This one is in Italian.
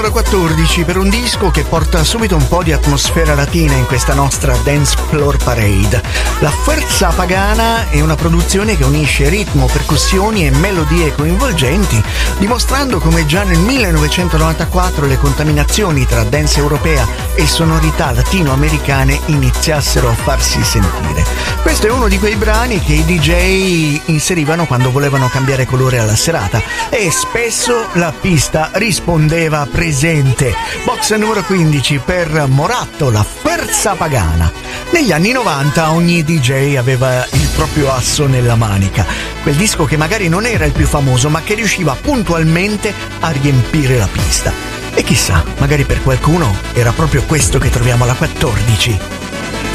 14 per un disco che porta subito un po' di atmosfera latina in questa nostra Dance Floor Parade. La Fuerza Pagana è una produzione che unisce ritmo, percussioni e melodie coinvolgenti, dimostrando come già nel 1994 le contaminazioni tra dance europea e sonorità latinoamericane iniziassero a farsi sentire. Questo è uno di quei brani che i DJ inserivano quando volevano cambiare colore alla serata e spesso la pista rispondeva presente. Box numero 15 per Moratto, La Fuerza Pagana. Negli anni 90 ogni DJ aveva il proprio asso nella manica, quel disco che magari non era il più famoso ma che riusciva puntualmente a riempire la pista. E chissà, magari per qualcuno era proprio questo che troviamo alla 14.